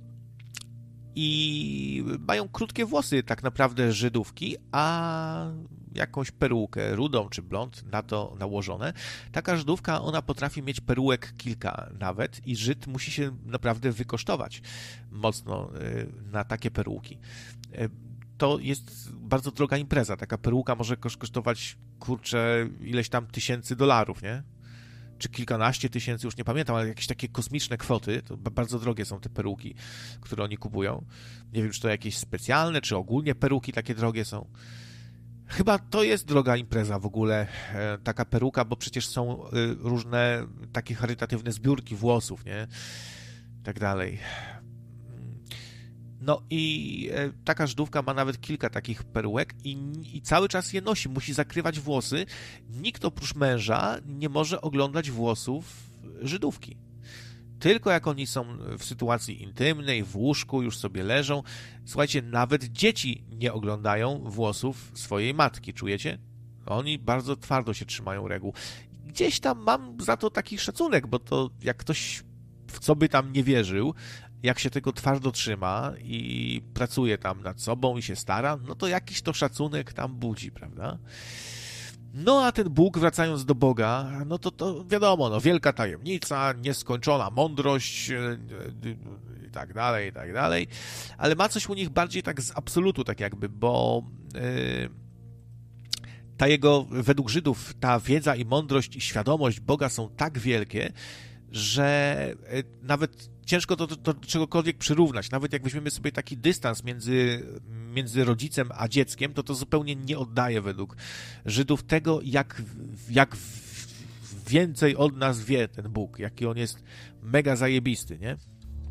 i mają krótkie włosy tak naprawdę Żydówki, a jakąś perukę, rudą czy blond na to nałożone. Taka Żydówka, ona potrafi mieć perułek kilka nawet i Żyd musi się naprawdę wykosztować mocno yy, na takie peruki. Yy, to jest bardzo droga impreza. Taka peruka może kosztować, kurczę, ileś tam tysięcy dolarów, nie? Czy kilkanaście tysięcy, już nie pamiętam, ale jakieś takie kosmiczne kwoty. To bardzo drogie są te peruki, które oni kupują. Nie wiem, czy to jakieś specjalne, czy ogólnie peruki takie drogie są. Chyba to jest droga impreza w ogóle, e, taka peruka, bo przecież są e, różne takie charytatywne zbiórki włosów, nie? I tak dalej. No i e, taka Żydówka ma nawet kilka takich perułek i, i cały czas je nosi, musi zakrywać włosy. Nikt oprócz męża nie może oglądać włosów Żydówki. Tylko jak oni są w sytuacji intymnej, w łóżku, już sobie leżą. Słuchajcie, nawet dzieci nie oglądają włosów swojej matki, czujecie? Oni bardzo twardo się trzymają reguł. Gdzieś tam mam za to taki szacunek, bo to jak ktoś w co by tam nie wierzył, jak się tego twardo trzyma i pracuje tam nad sobą i się stara, no to jakiś to szacunek tam budzi, prawda? No a ten Bóg, wracając do Boga, no to, to wiadomo, no wielka tajemnica, nieskończona mądrość i tak dalej, i tak dalej, ale ma coś u nich bardziej tak z absolutu, tak jakby, bo yy, ta jego, według Żydów, ta wiedza i mądrość i świadomość Boga są tak wielkie, że yy, nawet ciężko to do czegokolwiek przyrównać. Nawet jak weźmiemy sobie taki dystans między, między rodzicem a dzieckiem, to to zupełnie nie oddaje według Żydów tego, jak, jak więcej od nas wie ten Bóg, jaki on jest mega zajebisty, nie?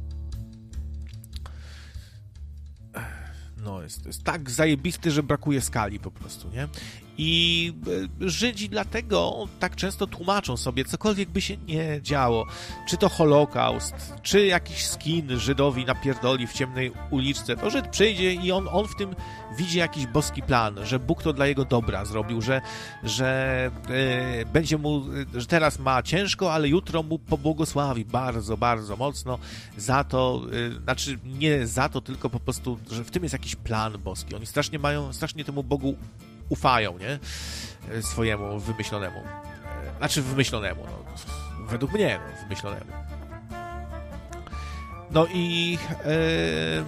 No, jest, jest tak zajebisty, że brakuje skali po prostu, nie? I Żydzi dlatego tak często tłumaczą sobie, cokolwiek by się nie działo, czy to Holokaust, czy jakiś skin Żydowi napierdoli w ciemnej uliczce, to Żyd przyjdzie i on, on w tym widzi jakiś boski plan, że Bóg to dla jego dobra zrobił, że, że yy, będzie mu, że teraz ma ciężko, ale jutro mu pobłogosławi bardzo, bardzo mocno za to, yy, znaczy nie za to, tylko po prostu, że w tym jest jakiś plan boski. Oni strasznie mają, strasznie temu Bogu ufają, nie? Swojemu wymyślonemu. Znaczy wymyślonemu, no. Według mnie, no, wymyślonemu. No i e,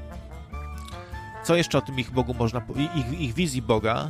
co jeszcze o tym ich Bogu można powiedzieć? Ich, ich wizji Boga.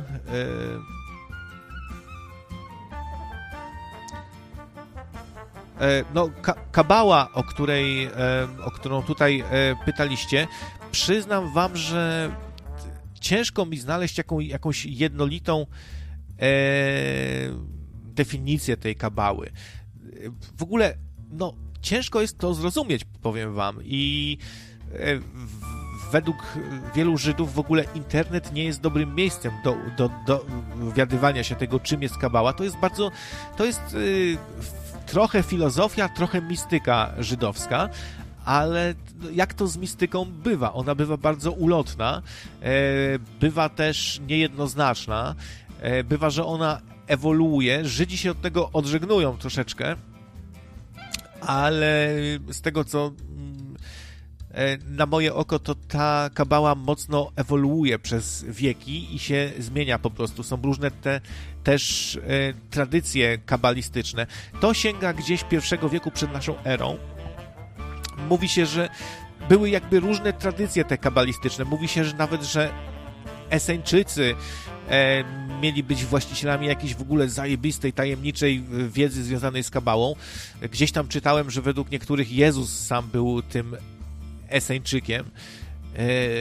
E, e, no, ka- Kabała, o której, e, o którą tutaj e, pytaliście, przyznam wam, że ciężko mi znaleźć jaką, jakąś jednolitą e, definicję tej kabały. W ogóle, no, ciężko jest to zrozumieć, powiem wam. I e, w, według wielu Żydów w ogóle internet nie jest dobrym miejscem do, do, do dowiadywania się tego, czym jest kabała. To jest bardzo, to jest e, trochę filozofia, trochę mistyka żydowska, ale jak to z mistyką bywa? Ona bywa bardzo ulotna, bywa też niejednoznaczna, bywa, że ona ewoluuje, Żydzi się od tego odżegnują troszeczkę, ale z tego, co na moje oko, to ta kabała mocno ewoluuje przez wieki i się zmienia po prostu. Są różne te też tradycje kabalistyczne. To sięga gdzieś pierwszego wieku przed naszą erą. Mówi się, że były jakby różne tradycje te kabalistyczne. Mówi się, że nawet, że Eseńczycy e, mieli być właścicielami jakiejś w ogóle zajebistej, tajemniczej wiedzy związanej z kabałą. Gdzieś tam czytałem, że według niektórych Jezus sam był tym Eseńczykiem. E,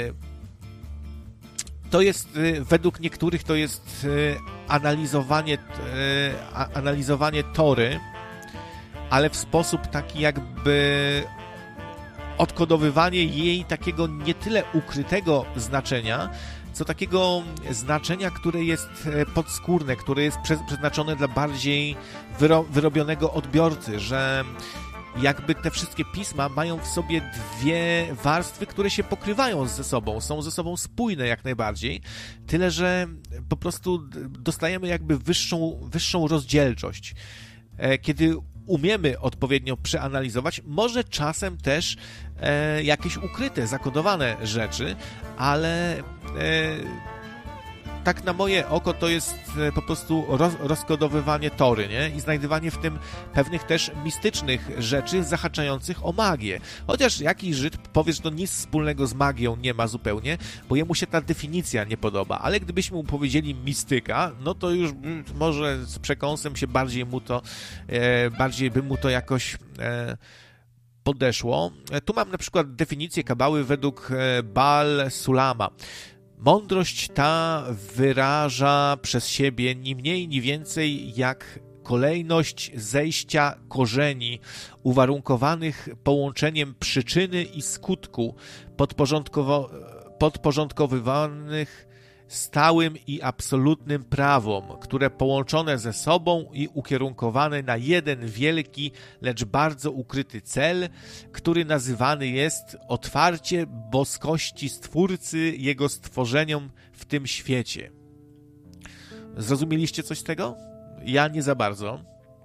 to jest, e, według niektórych to jest e, analizowanie, e, analizowanie Tory, ale w sposób taki jakby odkodowywanie jej takiego nie tyle ukrytego znaczenia, co takiego znaczenia, które jest podskórne, które jest przeznaczone dla bardziej wyro- wyrobionego odbiorcy, że jakby te wszystkie pisma mają w sobie dwie warstwy, które się pokrywają ze sobą, są ze sobą spójne jak najbardziej, tyle że po prostu dostajemy jakby wyższą, wyższą rozdzielczość. Kiedy umiemy odpowiednio przeanalizować, może czasem też e, jakieś ukryte, zakodowane rzeczy, ale e, tak na moje oko to jest e, po prostu roz, rozkodowywanie Tory, nie? I znajdywanie w tym pewnych też mistycznych rzeczy zahaczających o magię. Chociaż jakiś Żyd powie, że to nic wspólnego z magią nie ma zupełnie, bo jemu się ta definicja nie podoba, ale gdybyśmy mu powiedzieli mistyka, no to już mm, może z przekąsem się bardziej mu to, e, bardziej by mu to jakoś e, podeszło. E, tu mam na przykład definicję kabały według e, Baal Sulama. Mądrość ta wyraża przez siebie ni mniej, ni więcej jak kolejność zejścia korzeni uwarunkowanych połączeniem przyczyny i skutku, podporządkowo- podporządkowywanych stałym i absolutnym prawom, które połączone ze sobą i ukierunkowane na jeden wielki, lecz bardzo ukryty cel, który nazywany jest otwarcie boskości Stwórcy Jego stworzeniom w tym świecie. Zrozumieliście coś z tego? Ja nie za bardzo,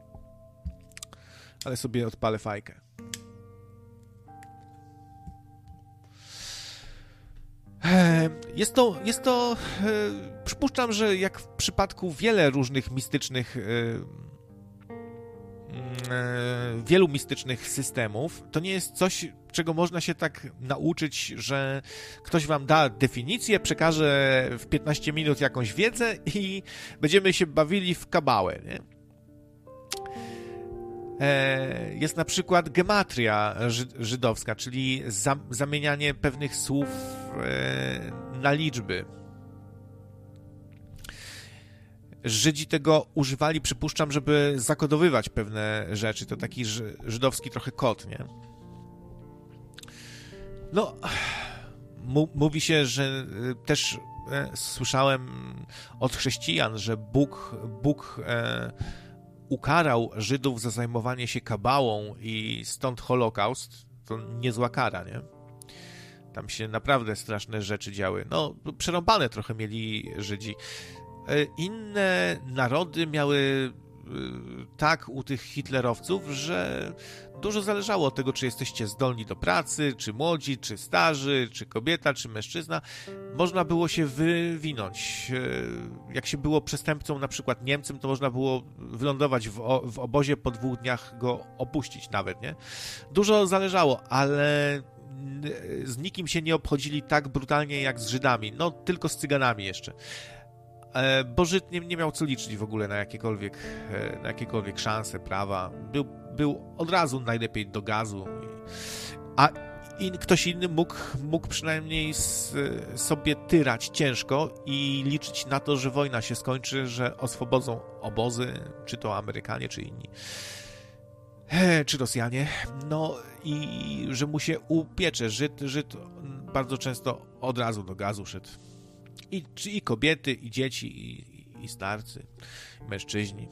ale sobie odpalę fajkę. Jest to, jest to, przypuszczam, że jak w przypadku wiele różnych mistycznych, wielu mistycznych systemów, to nie jest coś, czego można się tak nauczyć, że ktoś wam da definicję, przekaże w piętnaście minut jakąś wiedzę i będziemy się bawili w kabałę, nie? Jest na przykład gematria żydowska, czyli zamienianie pewnych słów na liczby. Żydzi tego używali, przypuszczam, żeby zakodowywać pewne rzeczy. To taki żydowski trochę kod, nie? No, mówi się, że też słyszałem od chrześcijan, że Bóg, Bóg ukarał Żydów za zajmowanie się kabałą i stąd Holokaust. To niezła kara, nie? Tam się naprawdę straszne rzeczy działy. No, przerąbane trochę mieli Żydzi. Inne narody miały tak u tych hitlerowców, że dużo zależało od tego, czy jesteście zdolni do pracy, czy młodzi, czy starzy, czy kobieta, czy mężczyzna. Można było się wywinąć. Jak się było przestępcą, na przykład Niemcem, to można było wylądować w, o, w obozie, po dwóch dniach go opuścić nawet, nie? Dużo zależało, ale z nikim się nie obchodzili tak brutalnie jak z Żydami. No, tylko z Cyganami jeszcze. Bo Żyd nie, nie miał co liczyć w ogóle na jakiekolwiek, na jakiekolwiek szanse, prawa. Był, był od razu najlepiej do gazu. A in, ktoś inny mógł, mógł przynajmniej s, sobie tyrać ciężko i liczyć na to, że wojna się skończy, że oswobodzą obozy, czy to Amerykanie, czy inni. Czy Rosjanie. No i że mu się upiecze. Żyd, Żyd bardzo często od razu do gazu szedł. I, i kobiety, i dzieci, i, i starcy, i mężczyźni.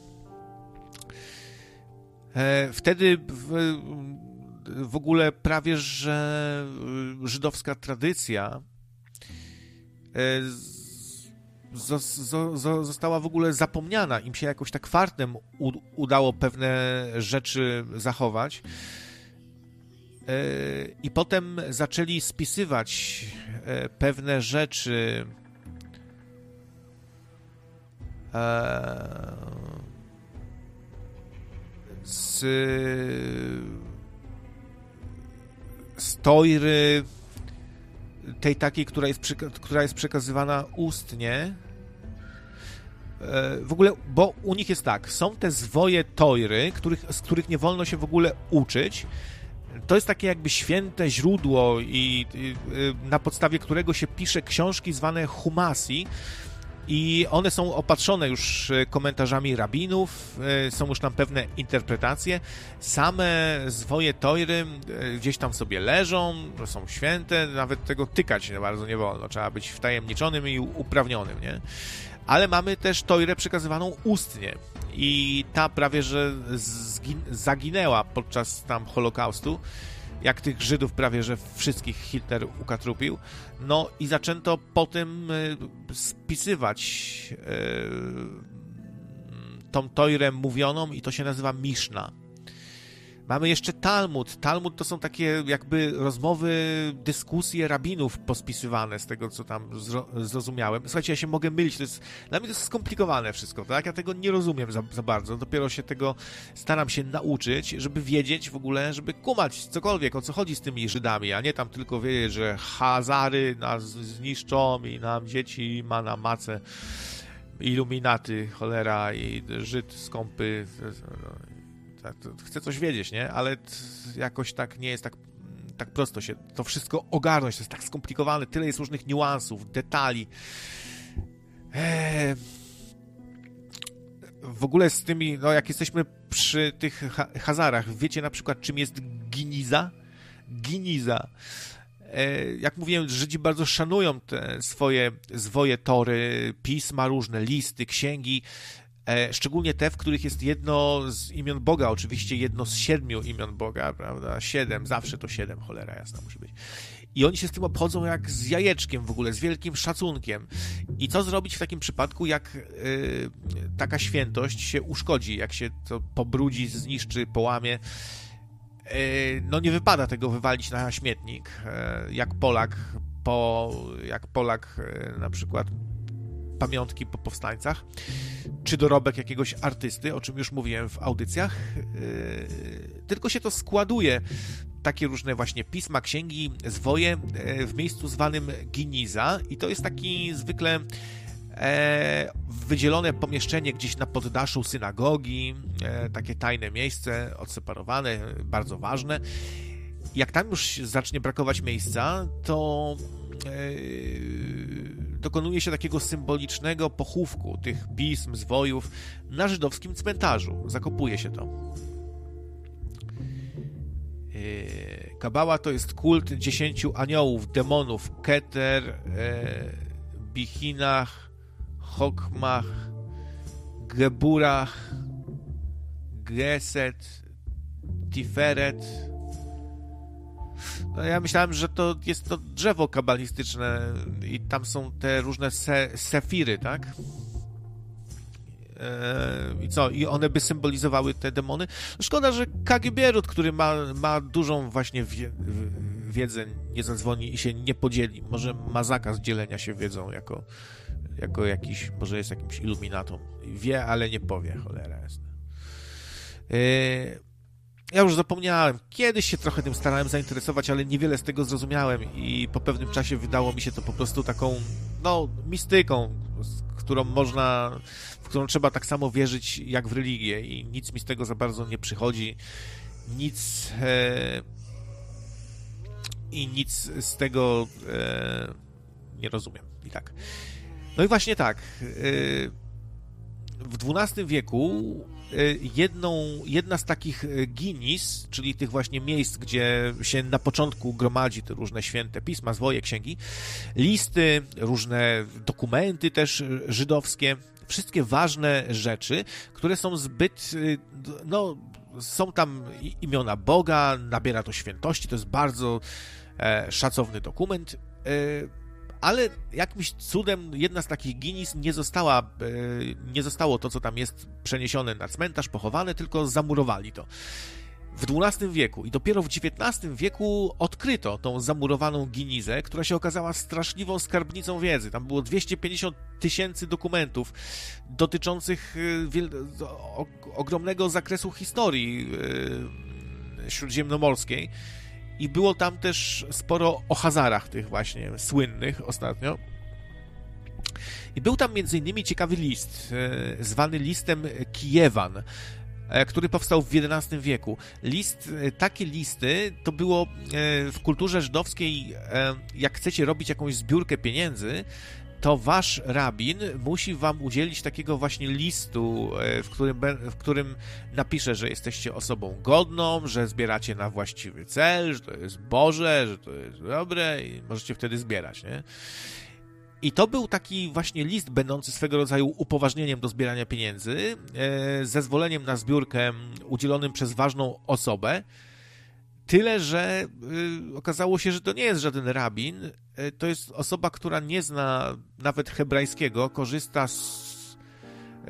E, wtedy w, w ogóle prawie, że żydowska tradycja e, z, z, z, została w ogóle zapomniana. Im się jakoś tak fartem u, udało pewne rzeczy zachować. E, I potem zaczęli spisywać e, pewne rzeczy z, z Tojry, tej takiej, która jest, która jest przekazywana ustnie. W ogóle, bo u nich jest tak, są te zwoje Tojry, których, z których nie wolno się w ogóle uczyć. To jest takie jakby święte źródło, i, i na podstawie którego się pisze książki zwane Humasi. I one są opatrzone już komentarzami rabinów, są już tam pewne interpretacje. Same zwoje Tojry gdzieś tam sobie leżą, są święte, nawet tego tykać bardzo nie wolno. Trzeba być wtajemniczonym i uprawnionym, nie? ale mamy też tojrę przekazywaną ustnie i ta prawie że zgin- zaginęła podczas tam Holokaustu, jak tych Żydów prawie że wszystkich Hitler ukatrupił, no i zaczęto potem spisywać tą tojrę mówioną i to się nazywa Miszna. Mamy jeszcze Talmud. Talmud to są takie jakby rozmowy, dyskusje rabinów pospisywane z tego, co tam zro- zrozumiałem. Słuchajcie, ja się mogę mylić, to jest, dla mnie to jest skomplikowane wszystko, tak? Ja tego nie rozumiem za, za bardzo, dopiero się tego staram się nauczyć, żeby wiedzieć w ogóle, żeby kumać cokolwiek, o co chodzi z tymi Żydami, a nie tam tylko wiedzieć, że Hazary nas zniszczą i nam dzieci ma na macę iluminaty, cholera i Żyd skąpy. Chcę coś wiedzieć, nie? Ale jakoś tak nie jest tak, tak prosto się to wszystko ogarnąć. To jest tak skomplikowane, tyle jest różnych niuansów, detali. Eee... W ogóle z tymi, no jak jesteśmy przy tych ha- Hazarach, wiecie na przykład czym jest Giniza? Giniza. Eee, jak mówiłem, Żydzi bardzo szanują te swoje zwoje tory, pisma różne, listy, księgi, szczególnie te, w których jest jedno z imion Boga, oczywiście jedno z siedmiu imion Boga, prawda, siedem, zawsze to siedem, cholera jasna musi być. I oni się z tym obchodzą jak z jajeczkiem w ogóle, z wielkim szacunkiem. I co zrobić w takim przypadku, jak yy, taka świętość się uszkodzi, jak się to pobrudzi, zniszczy, połamie? Yy, no nie wypada tego wywalić na śmietnik, yy, jak Polak, po, jak Polak yy, na przykład pamiątki po powstańcach, czy dorobek jakiegoś artysty, o czym już mówiłem w audycjach, yy, tylko się to składuje, takie różne właśnie pisma, księgi, zwoje yy, w miejscu zwanym Giniza i to jest taki zwykle e, wydzielone pomieszczenie gdzieś na poddaszu synagogi, e, takie tajne miejsce, odseparowane, bardzo ważne. Jak tam już zacznie brakować miejsca, to Yy, dokonuje się takiego symbolicznego pochówku tych pism, zwojów na żydowskim cmentarzu. Zakopuje się to. Yy, Kabała to jest kult dziesięciu aniołów, demonów, Keter, yy, Bichinach, Chokmach, Geburach, Geset, Tiferet. No ja myślałem, że to jest to drzewo kabalistyczne i tam są te różne se, sefiry, tak? Eee, I co? I one by symbolizowały te demony? No szkoda, że Kagibierut, który ma, ma dużą właśnie wie, wiedzę, nie zadzwoni i się nie podzieli. Może ma zakaz dzielenia się wiedzą jako, jako jakiś, może jest jakimś iluminatą. Wie, ale nie powie, cholera jasna. Eee, Ja już zapomniałem. Kiedyś się trochę tym starałem zainteresować, ale niewiele z tego zrozumiałem i po pewnym czasie wydało mi się to po prostu taką, no, mistyką, którą można, w którą trzeba tak samo wierzyć jak w religię i nic mi z tego za bardzo nie przychodzi. Nic e, i nic z tego e, nie rozumiem. I tak. No i właśnie tak. E, w dwunastym wieku jedną, jedna z takich giniz, czyli tych właśnie miejsc, gdzie się na początku gromadzi te różne święte pisma, zwoje, księgi, listy, różne dokumenty też żydowskie, wszystkie ważne rzeczy, które są zbyt, no, są tam imiona Boga, nabiera to świętości, to jest bardzo e, szacowny dokument, e, ale jakimś cudem jedna z takich giniz nie została, nie zostało to, co tam jest przeniesione na cmentarz, pochowane, tylko zamurowali to. W dwunastym wieku i dopiero w dziewiętnastym wieku odkryto tą zamurowaną ginizę, która się okazała straszliwą skarbnicą wiedzy. Tam było dwieście pięćdziesiąt tysięcy dokumentów dotyczących wiel- ogromnego zakresu historii śródziemnomorskiej. I było tam też sporo o Hazarach, tych właśnie słynnych ostatnio. I był tam między innymi ciekawy list, e, zwany listem Kijewan, e, który powstał w jedenastym wieku. List, e, takie listy to było e, w kulturze żydowskiej, e, jak chcecie robić jakąś zbiórkę pieniędzy, to wasz rabin musi wam udzielić takiego właśnie listu, w którym, w którym napisze, że jesteście osobą godną, że zbieracie na właściwy cel, że to jest Boże, że to jest dobre i możecie wtedy zbierać, nie? I to był taki właśnie list będący swego rodzaju upoważnieniem do zbierania pieniędzy, e, zezwoleniem na zbiórkę udzielonym przez ważną osobę. Tyle, że y, okazało się, że to nie jest żaden rabin, y, to jest osoba, która nie zna nawet hebrajskiego, korzysta z, y,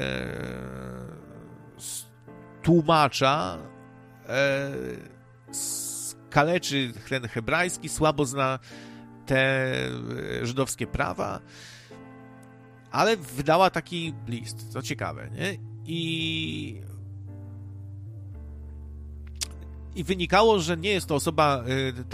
z tłumacza, y, skaleczy ten hebrajski, słabo zna te żydowskie prawa, ale wydała taki list, co ciekawe, nie? I I wynikało, że nie jest to osoba